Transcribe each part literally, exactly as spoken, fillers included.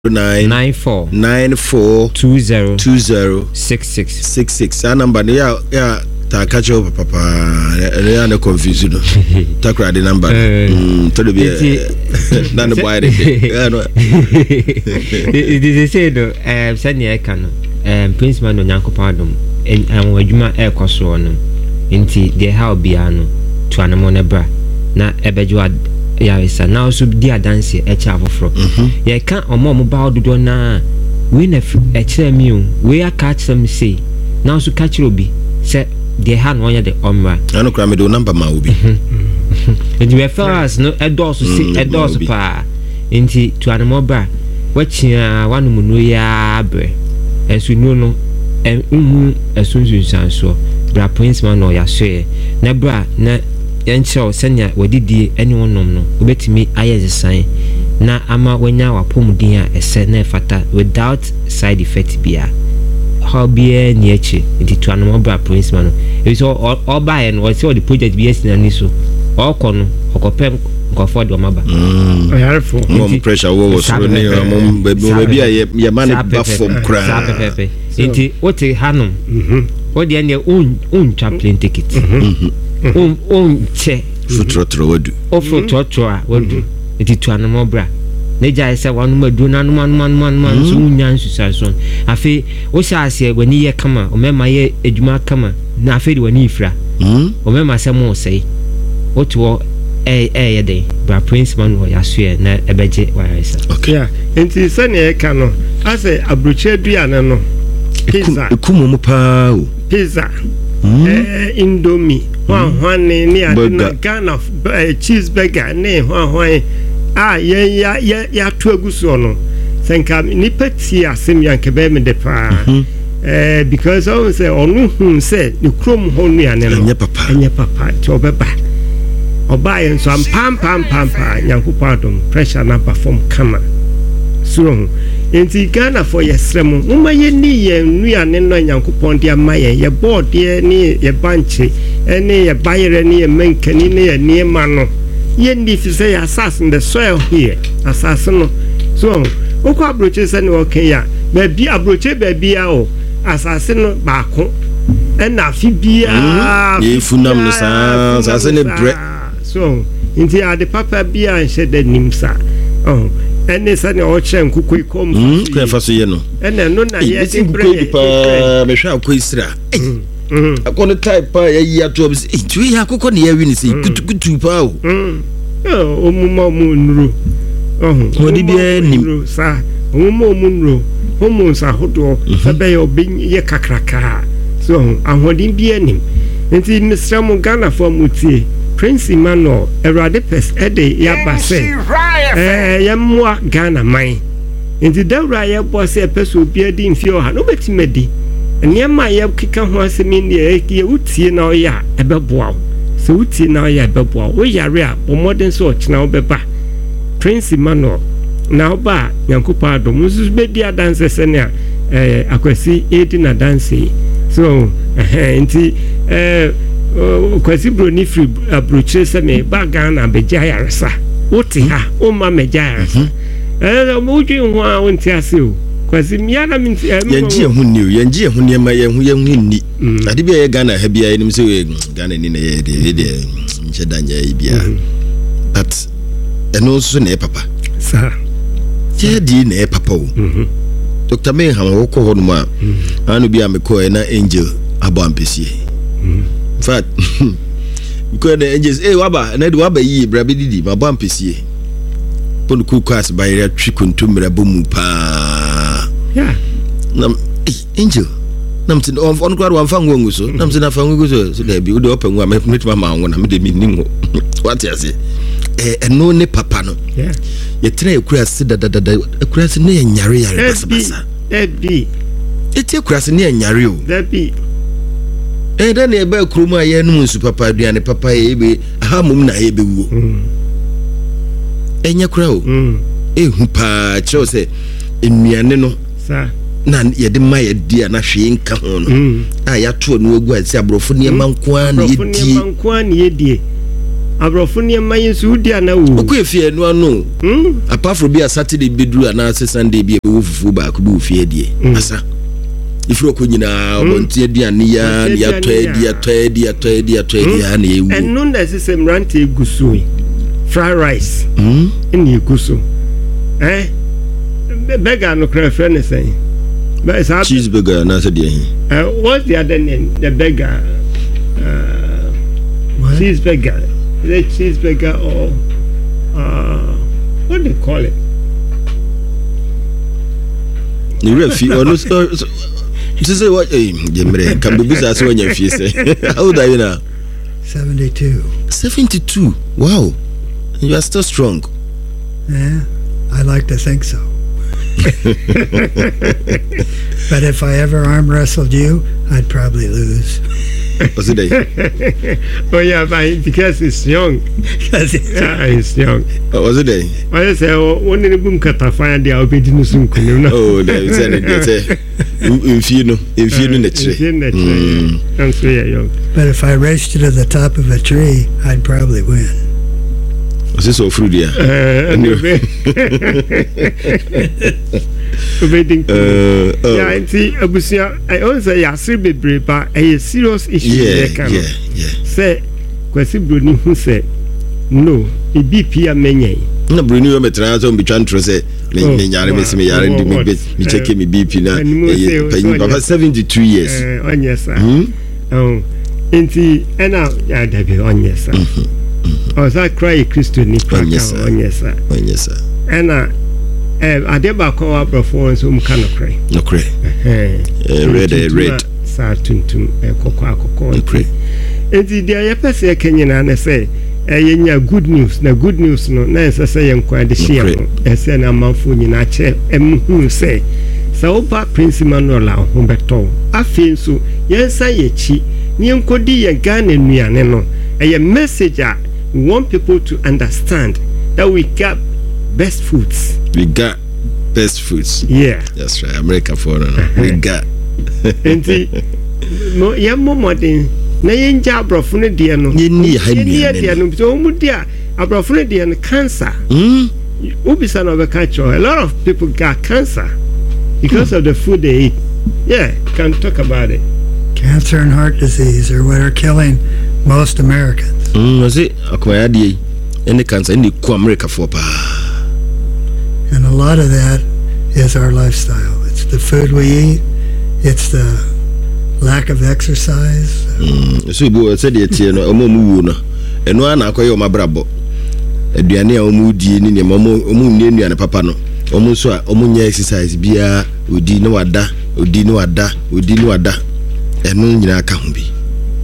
nine nine four nine four two zero two zero six six six six. That number ya ya ta catch up papa. Ya na confuse no. Takra the number. Mm to the be na no boy dey. Ya no. It is say no um send ya ka no. Um Prince Man no Nyankopon adom. En adwuma e koso no. Nti the how bia no to anamo na bra na ebejo ya isa na also di adanse e cha afoforo ye ka omo mo ba ododo na we na e kire mi o we aka kire say na also ka kire obi say they had one ya the omra anu kra me do number ma obi and we first no e do so say e do so pa nti to anamo bra wachia wanu munu ya bre ensu no no e hu esunsun sanso bra Prince Man no ya share na bra na yancho senya wadidi eni wonom no obetimi ayezesan na ama wanya wapomudin a ese na fata without side effect bia how bia ni eche nti to anamo bra Prince Man no e so all buy no see all the project bia sina ni so okọ no okopem nkofo de omaba mm ayarfo mom pressure wo so ni mom baby a ye man ba from kra sa pepe nti ote hanom mhm odi ene un un chaplain ticket mhm um um che futrotro wadu o futrotro a wadu eti tu anamo bra ne jai se wanu madu na no man man man man so nya nsusa so afi o sha ase wani ye kama o mema ye edwuma kama na afi de wani ifra mm o mema se mo sei o to eh eh ye dey bra Prince Man wo ya so na ebeje wa isa okay yeah enti se ne ka no ase abroche duane no pizza ekumo mo pa o pizza eh indomie hwan hwan ni adina Ghana cheeseburger ne hwan hwan ah ya ya ya ya to aguso no senka ni peti asem yanke be me de pa eh because I say onu hu say ni krom ho nu ya ne no anya papa anya papa to beba oba yen so am pam pam pam pa Nyankopon adom pressure na perform kama so enti Ghana for yesrem muma ye ni ye nuane no Nyankopon dia maye ye board ye ni ye banche ene ye bayere ni ye menkani ni ye niema no ye ndi fi say assassin the soil here assassin no so okwa abroche se ni okay ya ba bi abroche ba bia o assassin no ba ko ena fi bia ye funam no sa assassin ne bre so enti ade papa bia nche de nimsa oh ene sa ne o chen kukui kom mm kwa fa so ye no ene no na ye ti bre pa me hwa akọ isra mm akọ type pa ya yi ato bi eh tu ya akọ ne ya wi ni se kutu kutu pa o mm o mu ma mu nuru oh o di bia nim sa o mu mu nuru o mu sa hodo fa be yo bi ye kakraka so ahodin bia nim enti misra mu Ghana for mutie Prince Emmanuel Erade pes ede ya base eh ya mwa Ghana mai enti dawra ya boss e pes obi adi mfie oha no betimedi niema ya kika ho asemi ne ye utie na oya ebeboa so utie na oya ebeboa wo yare a bo modern so ochina obeba Prince Emmanuel na oba Nyankopon adom nsu bedi adanse sene a eh akwasi edi na dance so eh enti eh kwasi broni free abroche se me baga na beja yaresa wote ha o ma meja yaresa eh mo dwi ho a wonti ase o kwasi miana mi yanji ehun ni o yanji ehun ni ma yehun yehun ni ade bia ye Ghana ha bia ni se we Ghana ni na ye de de nche danya ye bia but eno so na e papa sa je di na e papa o Doctor Mayham wo ko ho no ma anu bia me ko e na Angel abo ampesie in fact because the angels eh waba na de waba yi bra be didi ma bam pesie pon ku class by ya twikuntum bra bomu pa yeah nam angel nam tin on on kwaro wan fa ngongu so nam tin afa ngongu so so da bi wo de open wa me me ma ngona me de mi ningo what you say eh eno ne papa no yeah ye tena ekura se da da da ekura se ne nyare yare basa basa eh bi eti ekura se ne nyare o that be eh da ne ba krumu aye no nsu papa aduane papa ye be aha mum na ye be wuo mm enya kura o mm ehu pa cho se enuane no sa na ye de ma ye dia na hwe nka ho no a ya to no agu ase abrofo ne manko an ye die manko an ye die abrofo nneɛma yi nso wodi ana wo okɔ efie no ano apart from be a Saturday bedru ana Sunday bi e wo fufu ba ko bi ofie die asa ifuro ko nyina obontie aduane ya ya toedi ya toedi ya toedi ya toedi ya na ewu eno na sese mrante eguso fried rice mm eni eguso eh burger no kra friend say but cheeseburger na say dey uh what's the other name the burger uh what? Cheeseburger the cheeseburger or uh what do you call it the refi or no to say what eh jemre can be business when you feel say how old are you now? seventy-two. seventy-two. Wow, you are still strong. Yeah, I like to think so. But if I ever arm wrestled you, I'd probably lose. What's the day? Oh yeah, but because he's young. Because he's yeah, he's young. What was the day? I say one in the boom kata find the obedient soon. Oh, they said it. They say if you know, if you know the tree. I'm so young. But if I raced you to the top of a tree, I'd probably win. Was this so fruit yeah? Obedient. Yeah, and see, Abusia, I always say I see be brave, but a serious issue. Yeah, yeah, yeah. Say, kwesi Bruni who say no, it be Pia Menye. No, Bruni, I'm a transom be trying to say, me yare me me yare ndi me me check me B P na. Papa seventy-two years. Oh yes, sir. Oh, enti ena ya dabi on yes, sir. Oh, that cry Christo ni cry on yes, sir. On yes, sir. On yes, sir. Ena eh adeba ko wa performance um kan cry. No cry. Eh red red. Sa tuntum e kokko akokko. Cry. Enti dia ye pese e kenyina na say eh nya good news na good news no na ense say ye nkwa de share no ese na manfo nyina che emhu say sa oba Prince Emmanuel a ho beto afi nso ye nsa ye chi ni enkodi ye Ghana nuane no a message a we want people to understand that we got best foods. We got best foods. Yeah. That's right. America for no. We got. Enti mo ye mo modern na ye nja abrofo ne de no. Ye ni ha ni de no so mu dia abrofo ne de no cancer. Mm. Ubisa no be catch a lot of people got cancer because mm. of the food they eat. Yeah, can talk about it. Cancer and heart disease are what are killing most Americans. Mm, was it acquired any cancer in the America for pa? And a lot of that is our lifestyle. It's the food we eat, it's the lack of exercise. Mm, so you said it here no omo mu no. Eno ana akoye o mabrabo. Aduane a omo di ni ne omo omo nne nuane papa no. Omo so a omo nya exercise bia odi no wada, odi no wada, odi no wada. Eno nyina aka ho bi.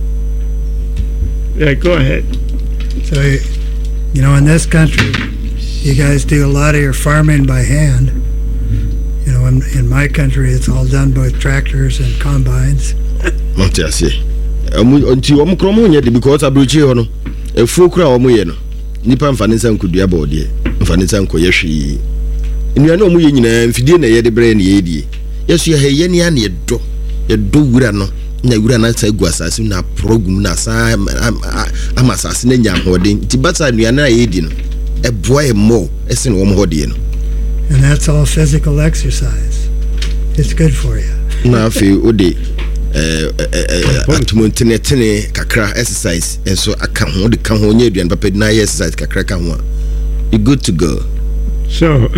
Yeah, go ahead. So, you know, in this country, you guys do a lot of your farming by hand. You know, in, in my country, it's all done by tractors and combines. Monte ase. Unti omo kromo nya de because abrochi ho no. Efuo kura omo ye no. Nipa mfanisa nkudua bode. Mfanisa nkoye hwi. Nnuane omo ye nyina mfidie na ye de bre na ye die. Yesu ye ye ne ya ne do. Ye do wura no. Na wura na sa gu asase na program na sa ama asase na nya hode ti bata nua na yedi no e boy mo ese no hode no. And that's all physical exercise. It's good for you. Na fe ode eh atumontene tene kakra exercise enso aka ho de ka ho nya aduan papa na exercise kakra ka ho you good to go. So,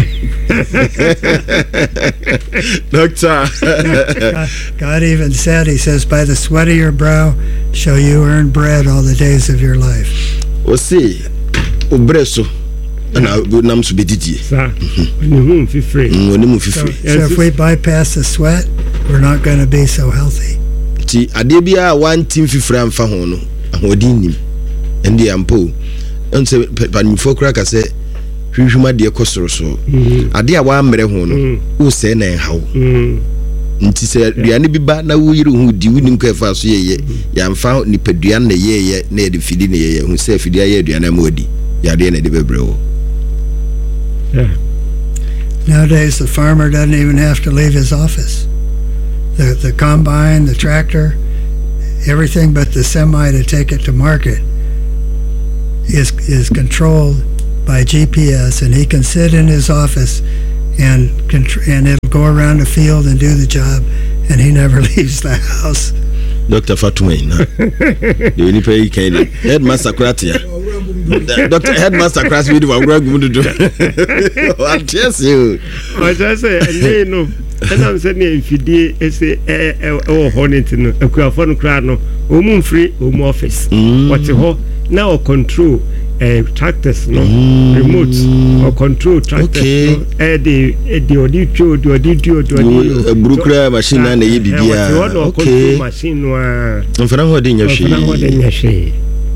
Doctor, God, God even said, He says, by the sweat of your brow shall you earn bread all the days of your life. O see, o breso, ana nam so bedidi. Sir, when you feel free. When you feel So, free. so if we bypass the sweat, we're not going to be so healthy. Ti ade bia one team fifra amfa ho no, ahodin nim. Endi ampo. Onse panimfo kra ka se hwihwuma de ekosoro so ade a wa mre ho no wo se na enhawo nti se duane bi ba na wo yire hu di wunim ka fa so yeye ya mfa nipadua na yeye na ye de fidi na yeye hu se fidi aye duane ma odi ya de na de bebre wo. Yeah. Nowadays, the farmer doesn't even have to leave his office. The the combine, the tractor, everything but the semi to take it to market is is controlled by G P S, and he can sit in his office and contr- and it'll go around the field and do the job, and he never leaves the house. Doctor Fatuma, the only pay can headmaster Kratia. Doctor Headmaster Kratia, we do what we're going to do. I tell you. I just say, you know, and I'm saying if you did, it's a oh hornet no, a crafon crowd no, home free home office. What's the whole now control uh, tractors no remotes or control tractors no eh the the audio the audio the Brooklyn machine na e bibia okay machine no a mfana ho de nya hwe mfana ho de nya hwe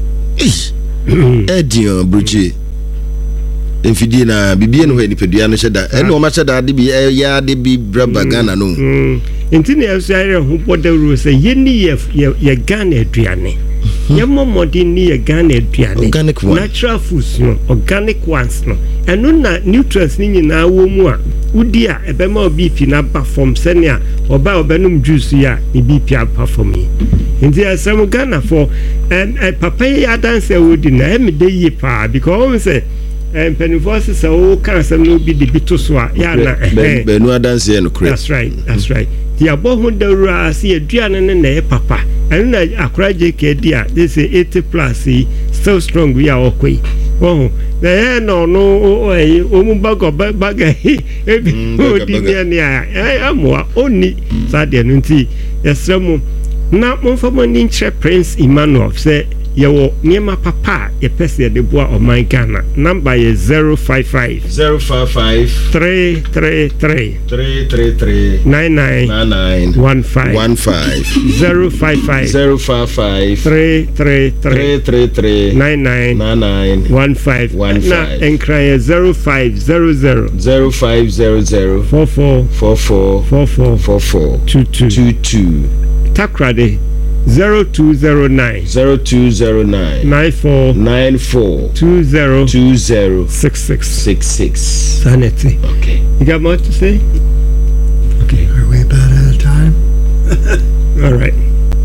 eh dio bruchi enfidie na bibie no ho nipadua no hyeda ene o ma hyeda de bi ya de bi braba Ghana no enti na yɛsɛ ho bodawuro sɛ yɛni yɛ yɛ Ghana aduane yɛmɔ mɔden ni yɛ Ghana aduane natural foods no organic ones no ɛno na nutrients ni nyinaa wɔ mu a wodi a ɛbɛma B P na ba fam sɛnea ɔba ɔbɛnom juice ya ne B P aba fam yi enti asɛm Ghana for ɛn papa yi adanse wodi na ɛme de yie paa because sɛ and penivos say oh cancer no be the bit so ya na eh be no adanse no correct. That's right, that's right. The abo ho dawura see aduane ne na e papa and na akra J K dia they say eighty plus still strong we are okay. Oh na no no eh o mu bago baga e bi o di ne ne eh amoa oni sade no nti yesremu na mo famo ni nche Prince Emmanuel say Yawo Niema Papa, a person de bois of my Ghana. Number is zero five five zero five five three three three three three three nine nine nine nine one five one five zero five five zero five five three three three three three nine nine nine nine one five one five and cry zero five zero zero zero five zero zero four four four four four four four four two two two two Takrade zero two zero nine zero two zero nine nine four nine four two zero two zero six six six six. Sanity. Okay. You got more to say? Okay. Are we about out of time? All right.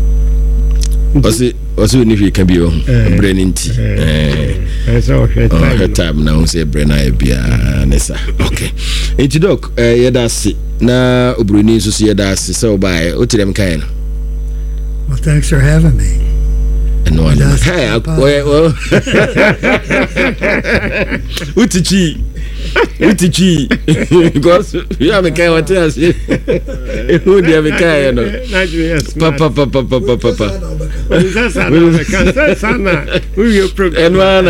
What's it? What's it? If you can be on brain inti. Eh. So her time now say brain I be nessa. Okay. Inti doc. Eh, yeda si na obruni so yeda si so by. O tirem kain. Well, thanks for having me. No one. Hey, well, Utichi, Utichi, because you have a kind of tell us. Who do you have a kind of? Papa, papa, papa, papa. And one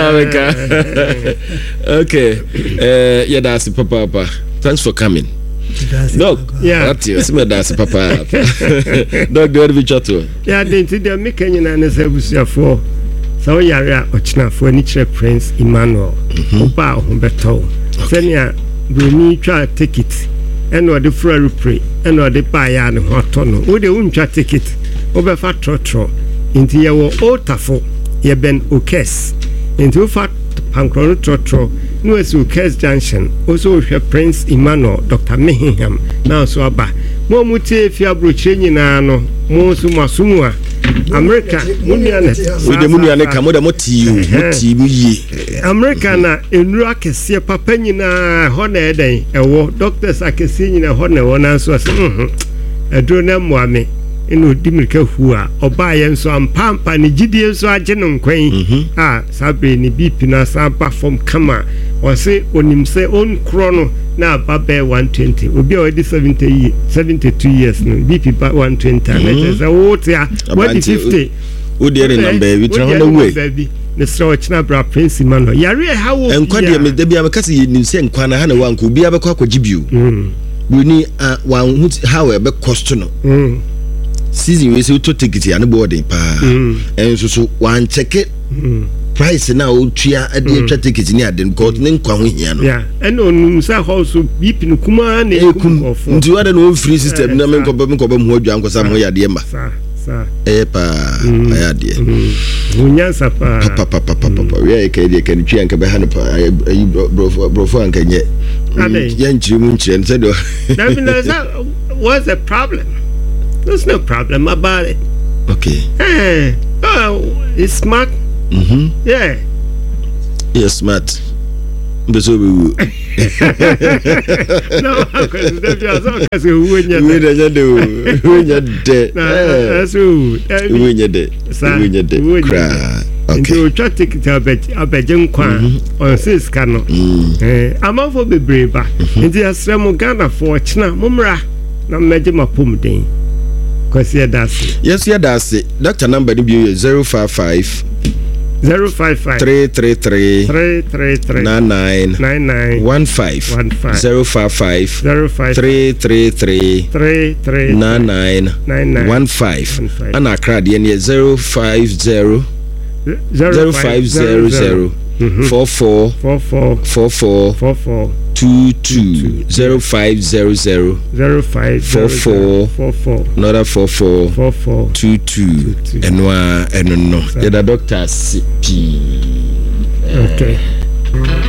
okay, uh, yeah, that's the papa. Thanks for coming. Dog, yeah, that's you. Smell that's papa. Dog, do you chat to? Yeah, they did the making and as a for so yara ochna for niche Prince Emmanuel. Oba Humberto. Senia, we need try ticket. And or the free pray, and or the buy and hot tono. Would the won't try ticket over fat trotro into your otafo, ye ben ukes into fat pancron trotro. No as Ukes Junction, also Prince Emmanuel, Doctor Mehingham, now so aba. Mo muti if you are bruching no, mo suma sumua. America, Munianet, with the Munianek, Moda Moti, Moti, America na Enraka see papa na honor day, a war doctors I can see in a honor one answer, a drone mwame. Inu dimika huwa oba yen so ampampa ni gidie so age no kwan ah sabe ni B P na sampa from kama o se onim se on kro no na babe one twenty obi o di seventy seventy-two years no B P ba one twenty na just o tia one fifty o de na number we try on the way ne so china bra Prince Emmanuel yare ha wo enkwa de me da bia me kase nim se nkwa na ha na wanko obi abekọ akogibio mm we ni wan how e be cost no mm season we say to ticket ya no boarding pa enso so wan check it price na o tua e de twa ticket ni ade ko ne nkwa ho hia no yeah and onum say house B P no kuma na ekum of nti wade no free system na me nkoba me nkoba mu adwa nkosa mo ya de ma sa sa eh pa ya de unyansa pa pa pa pa pa pa we e ka de ka ni tua nka be ha no pa bro bro fo anka nye ya nchiri mu nchiri nse do what's the problem? There's no problem about it. Okay. Hey, oh, it's smart. Mm-hmm. Yeah. Yes, smart. Beso be wu. No, because the just because we nya. We nya de. We nya de. That's who. We nya de. We nya de. Cry. Okay. Into chat ticket abet abejem kwa on six kano. Eh, amafo bebreba. Nti asrem Ghana for china mumra na meje mapom den. Kwasi adase. Yes, yeah, that's it. Doctor number be zero five five zero five five three three three three three three nine nine nine nine one five one five zero five five zero five three three three three three nine nine nine nine one five. And I cried the zero five zero zero five zero zero four four four four four four four four two two zero five zero zero zero five four four four four another four four four four two two and one and no. Yeah, the doctor. Okay.